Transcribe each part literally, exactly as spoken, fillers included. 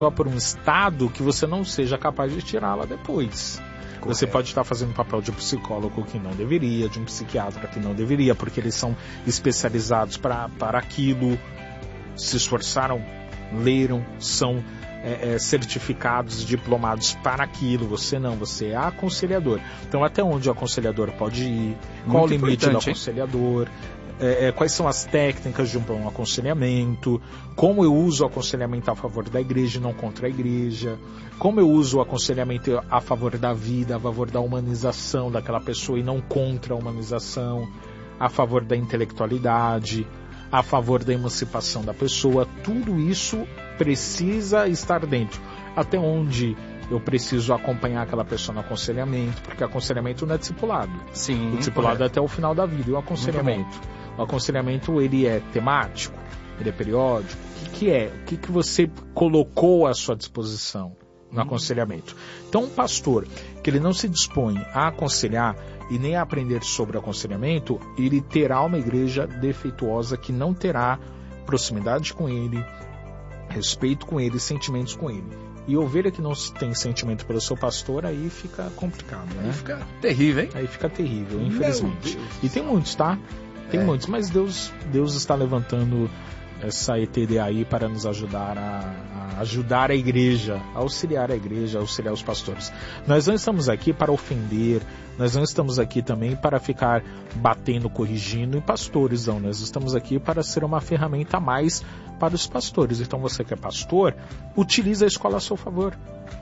por um estado que você não seja capaz de tirá-la depois. Correto. Você pode estar fazendo papel de um psicólogo que não deveria, de um psiquiatra que não deveria, porque eles são especializados para para aquilo, se esforçaram, leram, são é, é, certificados, diplomados para aquilo. Você não, você é aconselhador. Então, até onde o aconselhador pode ir? Qual o limite do aconselhador? É, é, quais são as técnicas de um bom aconselhamento? Como eu uso o aconselhamento a favor da igreja e não contra a igreja? Como eu uso o aconselhamento a favor da vida, a favor da humanização daquela pessoa e não contra a humanização? A favor da intelectualidade, a favor da emancipação da pessoa? Tudo isso precisa estar dentro. Até onde eu preciso acompanhar aquela pessoa no aconselhamento, porque aconselhamento não é discipulado. Sim, o discipulado é até o final da vida. E o aconselhamento? O aconselhamento, ele é temático? Ele é periódico? O que, que é? O que, que você colocou à sua disposição no hum. aconselhamento? Então, um pastor que ele não se dispõe a aconselhar e nem a aprender sobre aconselhamento, ele terá uma igreja defeituosa que não terá proximidade com ele, respeito com ele, sentimentos com ele. E ovelha que não tem sentimento pelo seu pastor, aí fica complicado, né? Aí fica terrível, hein? Aí fica terrível, infelizmente. E tem muitos, tá? Tem é. muitos, mas Deus, Deus está levantando essa E T D aí para nos ajudar a, a ajudar a igreja, a auxiliar a igreja, a auxiliar os pastores. Nós não estamos aqui para ofender, nós não estamos aqui também para ficar batendo, corrigindo em pastores, não. Nós estamos aqui para ser uma ferramenta a mais para os pastores. Então, você que é pastor, utilize a escola a seu favor.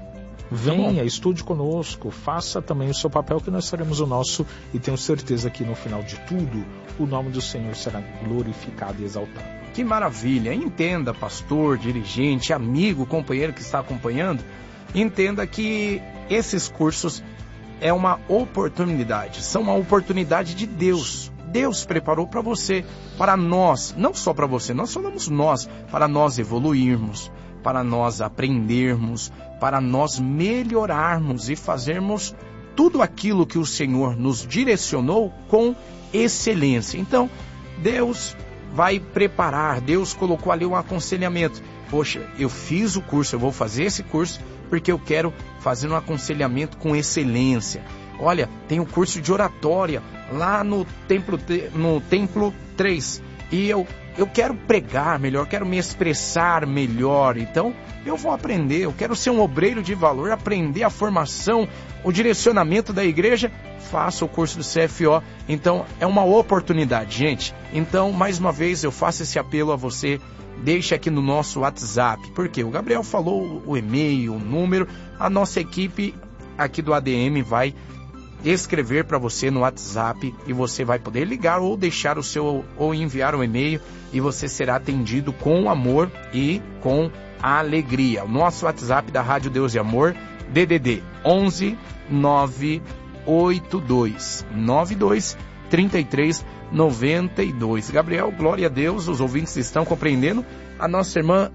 Venha, estude conosco, faça também o seu papel, que nós faremos o nosso, e tenho certeza que no final de tudo, o nome do Senhor será glorificado e exaltado. Que maravilha! Entenda, pastor, dirigente, amigo, companheiro que está acompanhando, entenda que esses cursos é uma oportunidade, são uma oportunidade de Deus. Deus preparou para você, para nós, não só para você, nós falamos nós, para nós evoluirmos, para nós aprendermos, para nós melhorarmos e fazermos tudo aquilo que o Senhor nos direcionou com excelência. Então, Deus vai preparar, Deus colocou ali um aconselhamento. Poxa, eu fiz o curso, eu vou fazer esse curso porque eu quero fazer um aconselhamento com excelência. Olha, tem o curso de oratória lá no Templo, no Templo três, e eu, eu quero pregar melhor, quero me expressar melhor, então eu vou aprender, eu quero ser um obreiro de valor, aprender a formação, o direcionamento da igreja, faça o curso do C F O. Então é uma oportunidade, gente. Então, mais uma vez, eu faço esse apelo a você, deixe aqui no nosso WhatsApp, porque o Gabriel falou o e-mail, o número, a nossa equipe aqui do A D M vai escrever para você no WhatsApp e você vai poder ligar ou deixar o seu, ou enviar um e-mail, e você será atendido com amor e com alegria. O nosso WhatsApp da Rádio Deus e Amor, D D D onze nove oito dois nove dois três três nove dois. Gabriel, glória a Deus, os ouvintes estão compreendendo. A nossa irmã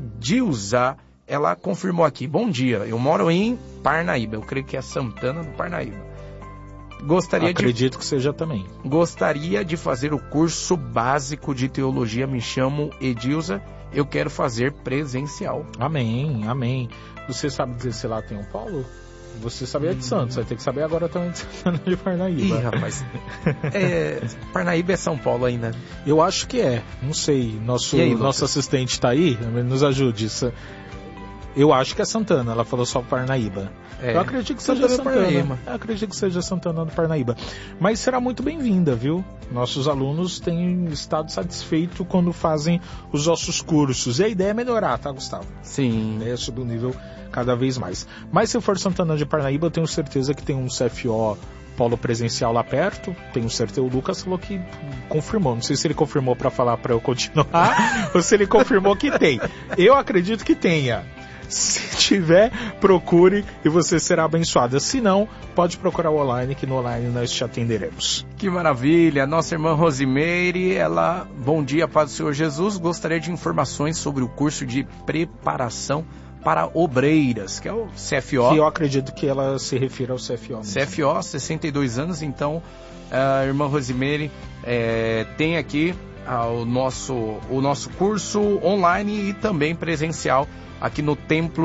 Edilza, ela confirmou aqui: bom dia, eu moro em Parnaíba, eu creio que é Santana do Parnaíba. Gostaria Acredito de, que seja também. Gostaria de fazer o curso básico de teologia, me chamo Edilza, eu quero fazer presencial. Amém, amém. Você sabe dizer se lá tem um polo? Você sabia de Santos, vai ter que saber agora também de Santana de Parnaíba. Ih, rapaz, é, Parnaíba é São Paulo ainda? Eu acho que é, não sei. Nosso, aí, nosso assistente está aí, nos ajude. Eu acho que é Santana, ela falou só Parnaíba. É. Eu acredito que seja Santana. Santana. Eu acredito que seja Santana do Parnaíba. Mas será muito bem-vinda, viu? Nossos alunos têm estado satisfeitos quando fazem os nossos cursos. E a ideia é melhorar, tá, Gustavo? Sim. A ideia é subir o nível cada vez mais. Mas se for Santana de Parnaíba, eu tenho certeza que tem um C F O polo presencial lá perto. Tenho certeza, o Lucas falou que confirmou. Não sei se ele confirmou para falar para eu continuar ou se ele confirmou que tem. Eu acredito que tenha. Se tiver, procure e você será abençoada. Se não, pode procurar o online, que no online nós te atenderemos. Que maravilha! Nossa irmã Rosimeire, ela, bom dia, paz do Senhor Jesus, gostaria de informações sobre o curso de preparação para obreiras, que é o C F O. Que eu acredito que ela se refira ao C F O mesmo. C F O, sessenta e dois anos, então a irmã Rosimeire é, tem aqui ao nosso, o nosso curso online e também presencial aqui no Templo